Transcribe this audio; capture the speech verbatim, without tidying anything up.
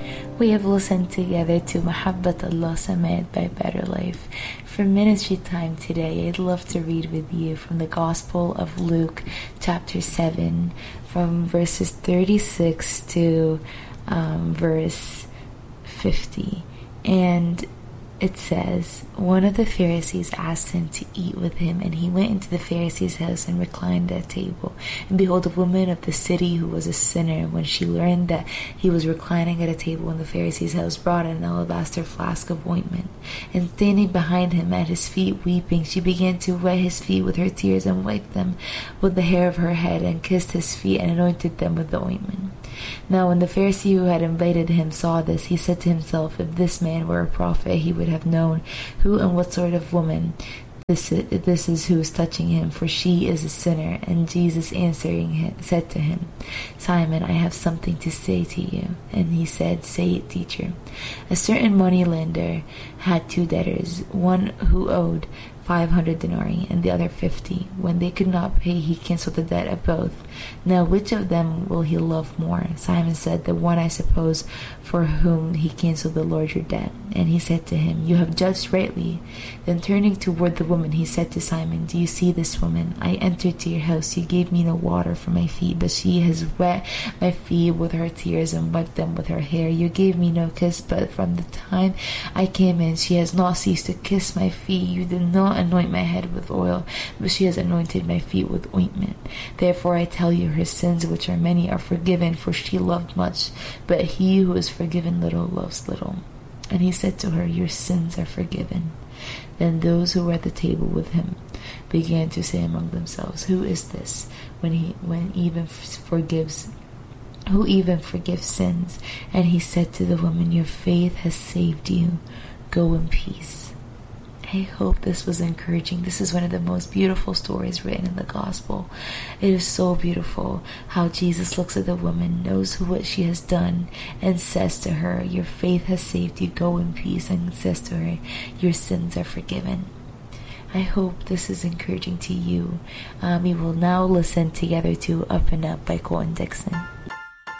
We have listened together to Mahabbat Allah Samad by Better Life. For ministry time today, I'd love to read with you from the Gospel of Luke, chapter seven, from verses thirty-six to um, verse fifty. And it says, one of the Pharisees asked him to eat with him, and he went into the Pharisee's house and reclined at table. And behold, a woman of the city who was a sinner, when she learned that he was reclining at a table in the Pharisee's house, brought an alabaster flask of ointment. And standing behind him at his feet weeping, she began to wet his feet with her tears, and wiped them with the hair of her head, and kissed his feet, and anointed them with the ointment. Now when the Pharisee who had invited him saw this, he said to himself, if this man were a prophet, he would have known who and what sort of woman this is, this is who is touching him, for she is a sinner. And Jesus answering him, said to him, Simon, I have something to say to you. And he said, say it, teacher. A certain moneylender had two debtors, one who owed five hundred denarii and the other fifty. When they could not pay, he canceled the debt of both. Now which of them will he love more? Simon said, the one, I suppose, for whom he canceled the larger debt. And he said to him, you have judged rightly. Then turning toward the woman, he said to Simon, do you see this woman? I entered to your house. You gave me no water for my feet, but she has wet my feet with her tears and wiped them with her hair. You gave me no kiss, but from the time I came in, she has not ceased to kiss my feet. You did not anoint my head with oil, but she has anointed my feet with ointment. Therefore I tell you, her sins, which are many, are forgiven, for she loved much, but he who is forgiven little loves little. And he said to her, your sins are forgiven. Then those who were at the table with him began to say among themselves, who is this when he when even forgives who even forgives sins? And he said to the woman, your faith has saved you. Go in peace. I hope this was encouraging. This is one of the most beautiful stories written in the gospel. It is so beautiful how Jesus looks at the woman, knows who what she has done, and says to her, your faith has saved you. Go in peace. And says to her, your sins are forgiven. I hope this is encouraging to you. Um, we will now listen together to Up and Up by Colton Dixon.